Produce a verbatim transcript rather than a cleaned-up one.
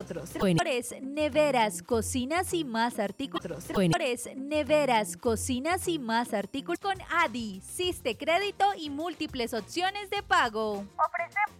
artículos. Neveras, cocinas y más artículos. Neveras, cocinas y más artículos con Adi, Siste Crédito y múltiples opciones de pago. Ofrecemos